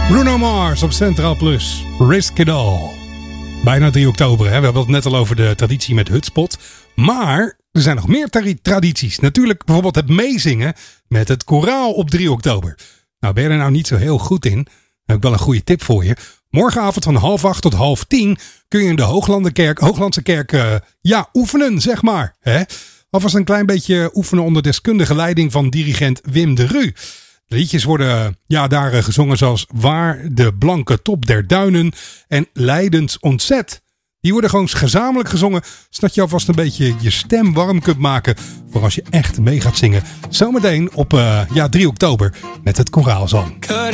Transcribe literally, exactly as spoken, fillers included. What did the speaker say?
Bruno Mars op Centraal Plus. Risk It All. Bijna drie oktober. Hè? We hebben het net al over de traditie met Hutspot. Maar er zijn nog meer tra- tradities. Natuurlijk bijvoorbeeld het meezingen met het koraal op drie oktober. Nou, ben je er nou niet zo heel goed in? Dan heb ik wel een goede tip voor je. Morgenavond van half acht tot half tien kun je in de Hooglandenkerk, Hooglandse kerk uh, ja, oefenen, zeg maar. Hè? Alvast een klein beetje oefenen onder deskundige leiding van dirigent Wim de Ru. De liedjes worden ja, daar uh, gezongen zoals Waar de blanke top der duinen en Leidens ontzet. Die worden gewoon gezamenlijk gezongen, zodat je alvast een beetje je stem warm kunt maken voor als je echt mee gaat zingen. Zometeen op uh, ja, drie oktober met het Koraalzang.